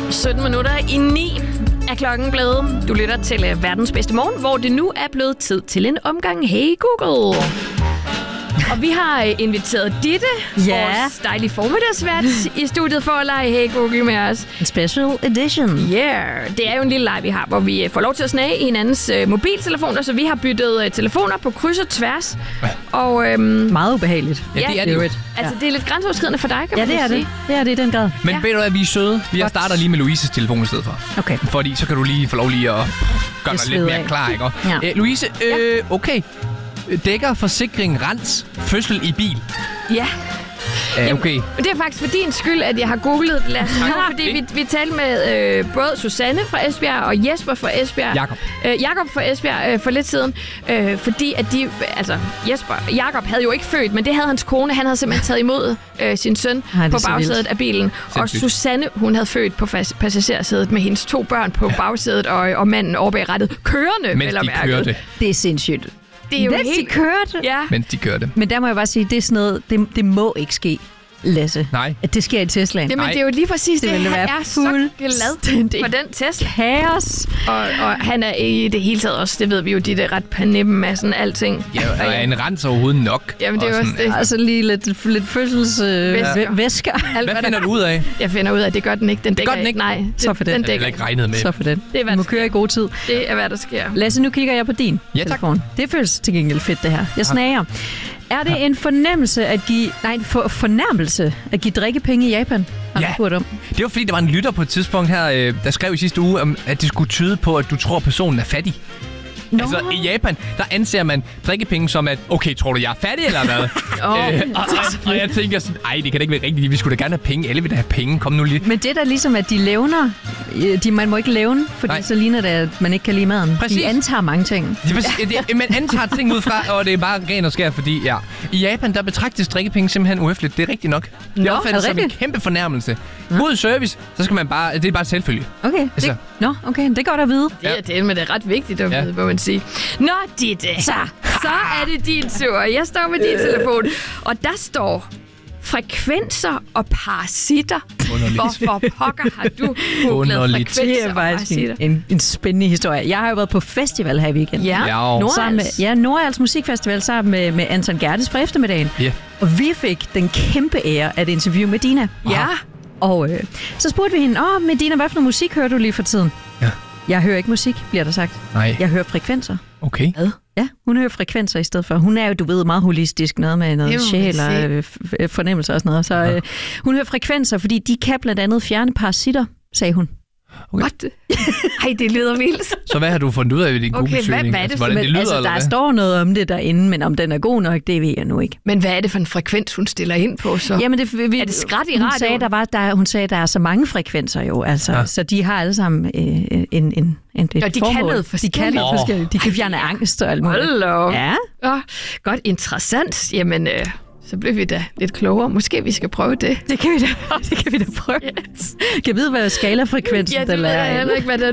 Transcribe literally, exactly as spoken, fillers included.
sytten minutter i ni er klokken blevet. Du lytter til uh, verdens bedste morgen, hvor det nu er blevet tid til en omgang Hey Google. Og vi har uh, inviteret Ditte, ja. vores dejlige formiddagsvært, i studiet for at lege Hey Google med os. En special edition. Yeah, det er jo en lille leg, vi har, hvor vi uh, får lov til at snage i hinandens uh, mobiltelefoner, så vi har byttet uh, telefoner på kryds og tværs. Og, um, meget ubehageligt. Ja, det er det jo. Altså, ja. det er lidt grænseoverskridende for dig, kan ja, man det er sige. det. Det er det i den grad. Men ja. ved du hvad, vi er søde. Vi har starter lige med Louises telefon i stedet for. Okay. Fordi så kan du lige få lov lige at gøre dig lidt mere af. klar, ikke? Ja. Æ, Louise, øh, okay. Dækker forsikring Rens fødsel i bil? Ja. Ja, okay. Jamen, det er faktisk for din skyld, at jeg har googlet det last nu, fordi vi, vi talte med øh, både Susanne fra Esbjerg og Jesper fra Esbjerg. Jakob. Øh, Jakob fra Esbjerg øh, for lidt siden, øh, fordi at de, altså Jesper, Jakob havde jo ikke født, men det havde hans kone, han havde simpelthen taget imod øh, sin søn Ej, på bagsædet af bilen. Sindssygt. Og Susanne, hun havde født på fas- passagersædet med hendes to børn på ja. bagsædet, og, og manden over bag rattet, kørende, Mens vel og de mærket. kørte. Det er sindssygt. Det er jo Mens helt... de kørte? Ja. Mens de kørte. Men der må jeg bare sige, det er sådan noget, det, det må ikke ske, Lasse. Nej. At det sker i Teslaen. Jamen, Nej. det er jo lige præcis det. Det ville Han være er så glad for den Tesla. Kaos. Og, og han er i det hele taget også, det ved vi jo, de der ret panippen af sådan alting. Ja, og er en Rens overhovedet nok? Jamen, det er Og også sådan, det. Altså lige lidt, lidt fødsels... Øh, Væsker. væsker. Alt, Hvad finder du ud af? Jeg finder ud af, at det gør den ikke. Den dækker gør den ikke? Nej, det, Så for den. den Det er dækker ikke regnet med. Så for den. Det er, hvad Du må der køre i god tid. Det er, hvad der sker. Lasse, nu kigger jeg på din Ja, tak. telefon. Det føles til gengæld fedt, det her. Jeg snager. Er det en fornemmelse at give... Nej, en for, fornærmelse at give drikkepenge i Japan? Har Ja. du spurgt om? Det var fordi, der var en lytter på et tidspunkt her, øh, der skrev i sidste uge, om, at det skulle tyde på, at du tror, at personen er fattig. Nå. Altså, i Japan, der anser man drikkepenge som, at okay, tror du, jeg er fattig, eller hvad? Åh, øh, og, og, og jeg tænker sådan, ej, det kan da ikke være rigtigt. Vi skulle da gerne have penge. Alle vil da have penge. Kom nu lige. Men det er da ligesom, at de levner. De, man må ikke levne, fordi Nej. så ligner det, at man ikke kan lide maden. Præcis. De antager mange ting. Det, det, man antager ting ud fra, og det er bare ren og skær, fordi ja. I Japan, der betragtes drikkepenge simpelthen uhøfligt. Det er rigtigt nok. Det Nå, opfattes er det som en rigtigt? kæmpe fornærmelse. God service, så skal man bare, det er bare selvfølge. Okay. Altså. Det, nå, okay. Det er godt at vide. det er det, men det er ret vigtigt at Ja. vide, må man sige. Nå, Ditte, så, så er det din tur. Jeg står med din telefon, og der står frekvenser og parasitter. Underligt. Hvorfor pokker har du googlet Underligt. frekvenser Det er og faktisk parasitter? en, en, en spændende historie. Jeg har jo været på festival her i weekenden. Ja, Ja. Nordals. Sammen med, ja, Nordals Musikfestival sammen med, med Anton Gerdes fra eftermiddagen. Ja. Og vi fik den kæmpe ære af et interview med Dina. Ja. Og øh, så spurgte vi hende, åh, med Dina, hvad for noget musik hører du lige for tiden? Ja. Jeg hører ikke musik, bliver der sagt. Nej. Jeg hører frekvenser. Okay. Ja, hun hører frekvenser i stedet for. Hun er jo, du ved, meget holistisk, noget med Det noget må man sjæl og sige. øh, f- f- fornemmelser og sådan noget. Så øh, hun hører frekvenser, fordi de kan blandt andet fjerne parasitter, sagde hun. Okay. What? Ej, det lyder vildt. Så hvad har du fundet ud af ved din Okay, hvad- Google-søgning? hvad er det Altså, for- hvordan det lyder, altså, eller der hvad? står noget om det derinde, men om den er god nok, det ved jeg nu ikke. Men hvad er det for en frekvens, hun stiller ind på så? Jamen, det, vi, Er det skrat i hun radioen? sagde, der var, der, hun sagde, der er så mange frekvenser jo, altså, Ja. ja. så de har alle sammen øh, en, en, en, et Nå, de kan formål. noget De forskelligt. kan noget Åh. forskelligt. De kan fjerne angst og alt muligt. Hold da op. Ja, Åh, godt, interessant. Jamen, øh, så bliver vi da lidt klogere. Måske vi skal prøve det. det kan vi da, det kan vi da prøve. Yes. Kan jeg vide, hvad skalafrekvensen Ja, det den ved jeg er? heller ikke, hvad den